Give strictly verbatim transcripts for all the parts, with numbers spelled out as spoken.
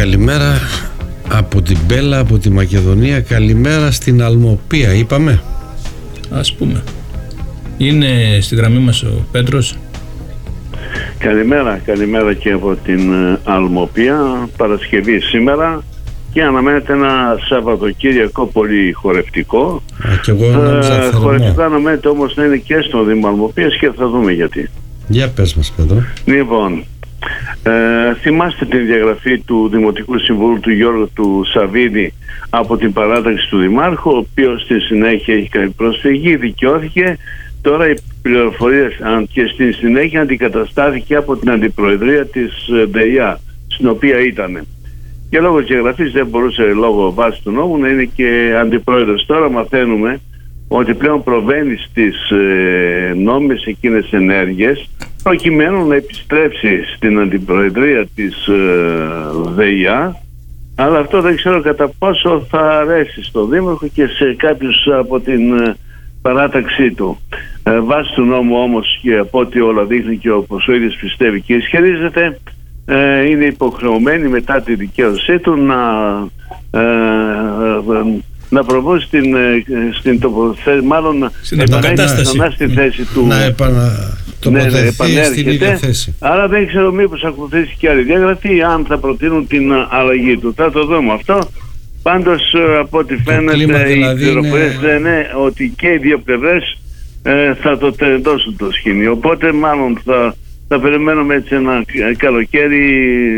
καλημέρα από την Μπέλα, από τη Μακεδονία. Καλημέρα στην Αλμοπία, είπαμε. Ας πούμε. Είναι στη γραμμή μας ο Πέτρος. Καλημέρα, καλημέρα και από την Αλμοπία. Παρασκευή σήμερα και αναμένεται ένα Σαββατοκύριακο πολύ χορευτικό. Α, και εγώ ε, χορευτικό αναμένεται όμως να είναι και στο Δήμο Αλμοπίας και θα δούμε γιατί. Για πες μας, Πέτρο. Λοιπόν, ε, θυμάστε την διαγραφή του Δημοτικού Συμβούλου του Γιώργου του Σαββίδη από την παράταξη του Δημάρχου, ο οποίος στη συνέχεια έχει κάνει προσφυγή, δικαιώθηκε. Τώρα οι πληροφορίες και στη συνέχεια αντικαταστάθηκε από την Αντιπροεδρία της ΔΕΙΑ, στην οποία ήταν. Και λόγω της διαγραφής δεν μπορούσε λόγω βάση του νόμου να είναι και αντιπρόεδρος. Τώρα μαθαίνουμε ότι πλέον προβαίνει στις ε, νόμιμες εκείνες ενέργειες προκειμένου να επιστρέψει στην Αντιπροεδρία της ε, ΔΕΙΑ, αλλά αυτό δεν ξέρω κατά πόσο θα αρέσει στο Δήμαρχο και σε κάποιους από την ε, παράταξή του. Ε, βάσει του νόμου όμως, και από ό,τι όλα δείχνει και όπως ο ίδιος πιστεύει και ισχυρίζεται, ε, είναι υποχρεωμένη μετά τη δικαίωσή του να ε, ε, να προβεί στην, στην τοποθέτηση, μάλλον στην επανακατάσταση, να στη θέση του, να επανα... τοποθετηθεί ναι, στην ίδια θέση. Άρα δεν ξέρω μήπως ακολουθήσει και άλλη διαγραφή, αν θα προτείνουν την αλλαγή του. Θα το δούμε αυτό. Πάντως από ό,τι φαίνεται δηλαδή οι πληροφορίες είναι... λένε ότι και οι δύο πλευρές ε, θα το δώσουν το σχήνιο. Οπότε μάλλον θα, θα περιμένουμε έτσι ένα καλοκαίρι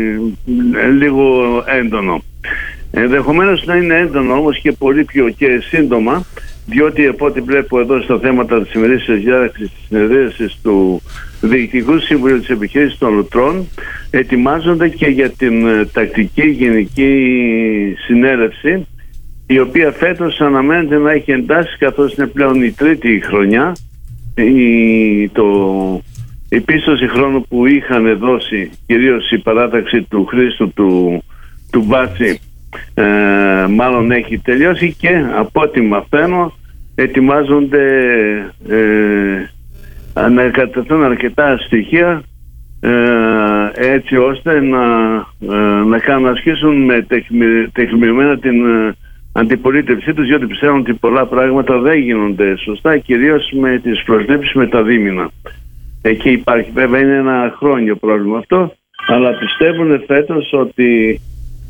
λίγο έντονο. Ενδεχομένως να είναι έντονο όμως και πολύ πιο και σύντομα, διότι από ό,τι βλέπω εδώ στα θέματα της ημερήσιας διάταξης της συνεδρίασης του Διοικητικού Συμβουλίου της Επιχείρησης των Λουτρών ετοιμάζονται και για την τακτική γενική συνέλευση, η οποία φέτος αναμένεται να έχει εντάσει, καθώς είναι πλέον η τρίτη χρονιά, η, το, η πίστοση χρόνου που είχαν δώσει κυρίως η παράταξη του Χρήστου του, του Μπάτση Ε, μάλλον έχει τελειώσει και από ό,τι μαθαίνω ετοιμάζονται ε, να καταθούν αρκετά στοιχεία ε, έτσι ώστε να, ε, να κάνουν να ασκήσουν με τεκμηριωμένα την ε, αντιπολίτευσή τους, διότι πιστεύουν ότι πολλά πράγματα δεν γίνονται σωστά, κυρίως με τις προσλήψεις με τα δίμηνα. Εκεί υπάρχει, βέβαια είναι ένα χρόνιο πρόβλημα αυτό, αλλά πιστεύουν φέτος ότι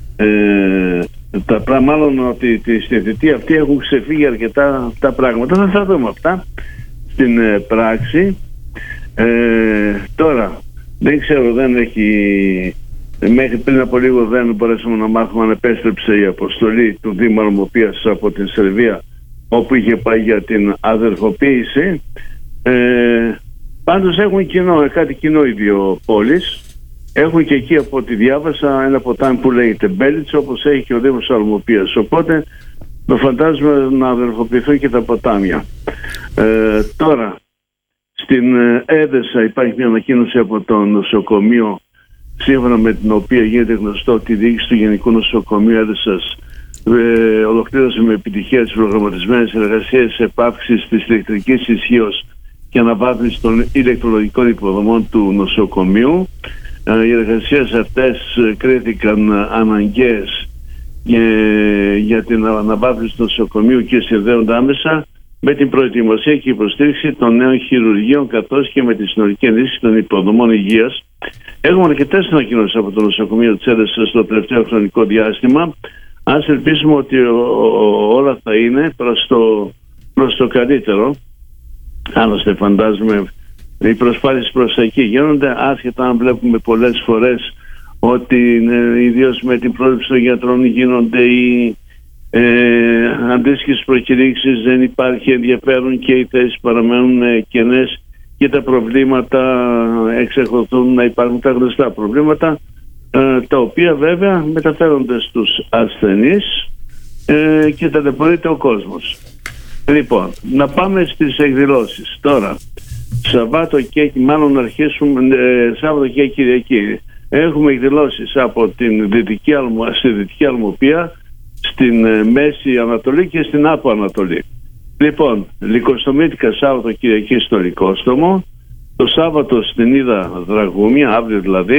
Ε, τα, μάλλον ότι στη θητεία αυτή έχουν ξεφύγει αρκετά τα πράγματα. Θα θα δούμε αυτά στην ε, πράξη. ε, τώρα δεν ξέρω, δεν έχει μέχρι πριν από λίγο δεν μπορέσαμε να μάθουμε αν επέστρεψε η αποστολή του Δήμου Αλμοπίας από την Σερβία, όπου είχε πάει για την αδερφοποίηση. ε, πάντως έχουν κοινό, κάτι κοινό οι δύο πόλεις. Έχουν και εκεί, από ό,τι διάβασα, ένα ποτάμι που λέγεται Μπέλιτς, όπως έχει και ο Δήμος Αλμοπίας. Οπότε το φαντάζομαι να αδερφοποιηθούν και τα ποτάμια. Ε, τώρα, στην Έδεσα υπάρχει μια ανακοίνωση από το νοσοκομείο, σύμφωνα με την οποία γίνεται γνωστό ότι η διοίκηση του Γενικού Νοσοκομείου Έδεσας ε, ολοκλήρωσε με επιτυχία τις προγραμματισμένες εργασίες επαύξησης της ηλεκτρικής ισχύως και αναβάθμιση των ηλεκτρολογικών υποδομών του νοσοκομείου. Οι εργασίες αυτές κρίθηκαν αναγκαίες για την αναβάθμιση του νοσοκομείου και συνδέονται άμεσα με την προετοιμασία και υποστήριξη των νέων χειρουργείων, καθώς και με τη συνολική ενίσχυση των υποδομών υγείας. Έχουμε αρκετές ανακοινώσεις από το νοσοκομείο της Έδεσας στο τελευταίο χρονικό διάστημα. Ας ελπίσουμε ότι όλα θα είναι προς το, προς το καλύτερο. Άλλωστε φαντάζομαι οι προσπάθειες προς τα εκεί γίνονται, άσχετα αν βλέπουμε πολλές φορές ότι ε, ιδίως με την πρόληψη των γιατρών γίνονται οι ε, αντίστοιχες προκηρύξεις, δεν υπάρχει ενδιαφέρον και οι θέσεις παραμένουν ε, κενές και τα προβλήματα εξακολουθούν να υπάρχουν, τα γνωστά προβλήματα, ε, τα οποία βέβαια μεταφέρονται στους ασθενείς ε, και ταλαιπωρείται ο κόσμος. Λοιπόν, να πάμε στις εκδηλώσεις τώρα. Σαββάτο και μάλλον να αρχίσουμε ε, Σάββατο και Κυριακή. Έχουμε εκδηλώσεις από την Δυτική, στη Δυτική Αλμοπία, στην ε, Μέση Ανατολή και στην Άπο Ανατολή. Λοιπόν, Λυκοστομήτικα Σάββατο Κυριακή στο Λυκόστομο, το Σάββατο στην Ίδα Δραγούμια, αύριο δηλαδή,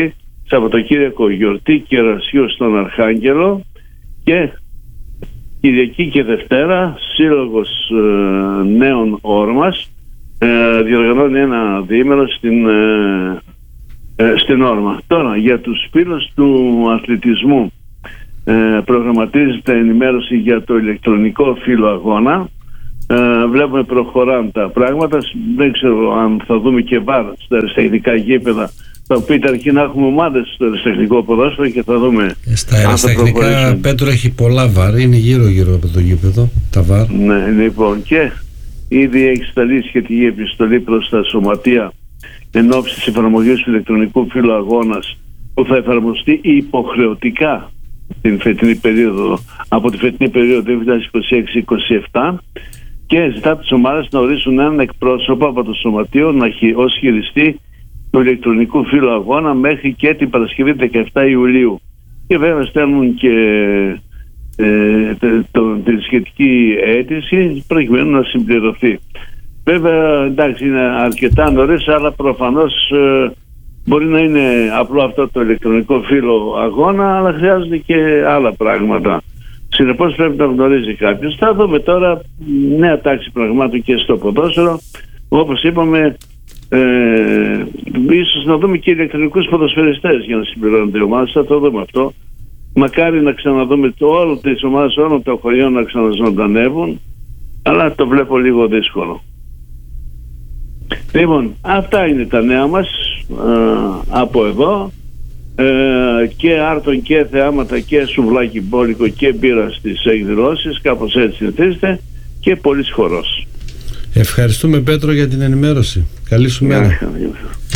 Σαββατοκύριακο γιορτή Κερασιού στον Αρχάγγελο και Κυριακή και Δευτέρα Σύλλογος ε, Νέων Όρμας ε, διοργανώνει ένα διήμερο στην, ε, ε, στην Όρμα. Τώρα για τους φίλους του αθλητισμού ε, προγραμματίζεται ενημέρωση για το ηλεκτρονικό φύλλο αγώνα. Ε, βλέπουμε προχωράνε τα πράγματα. Δεν ξέρω αν θα δούμε και βάρ στα αριστεχνικά γήπεδα. Θα πείτε αρχή να έχουμε ομάδες στο αριστεχνικό ποδόσφαιρο και θα δούμε. Στα αριστεχνικά, Πέτρο, έχει πολλά βάρ. Είναι γύρω γύρω από το γήπεδο τα βάρ. Ναι, λοιπόν, και ήδη έχει σταλεί σχετική επιστολή προς τα σωματεία εν ώψη της εφαρμογής του ηλεκτρονικού φύλλου αγώνας που θα εφαρμοστεί υποχρεωτικά την φετινή περίοδο, από τη φετινή περίοδο δύο χιλιάδες είκοσι έξι είκοσι επτά, και ζητά τις ομάδες να ορίσουν έναν εκπρόσωπο από το σωματείο να χει, ως χειριστή του ηλεκτρονικού φύλλου αγώνα μέχρι και την Παρασκευή δεκαεπτά Ιουλίου. Και βέβαια στέλνουν και ε, το, τη σχετική αίτηση προκειμένου να συμπληρωθεί. Βέβαια, εντάξει, είναι αρκετά νωρίς, αλλά προφανώς ε, μπορεί να είναι απλό αυτό το ηλεκτρονικό φύλλο αγώνα, αλλά χρειάζονται και άλλα πράγματα. Συνεπώς πρέπει να γνωρίζει κάποιος. Θα δούμε τώρα νέα τάξη πραγμάτων και στο ποδόσφαιρο. Όπως είπαμε, ε, ίσως να δούμε και ηλεκτρονικούς ποδοσφαιριστές για να συμπληρώνονται οι ομάδες. Θα το δούμε αυτό. Μακάρι να ξαναδούμε το όλο τις ομάδες όλων των χωριών να ξαναζωντανεύουν, αλλά το βλέπω λίγο δύσκολο. Λοιπόν, αυτά είναι τα νέα μας ε, από εδώ. Ε, και άρτον και θεάματα και σουβλάκι μπόλικο και μπύρα στις εκδηλώσεις, κάπως έτσι συνηθίζεται, και πολύς χορός. Ευχαριστούμε, Πέτρο, για την ενημέρωση. Καλή σου μέρα.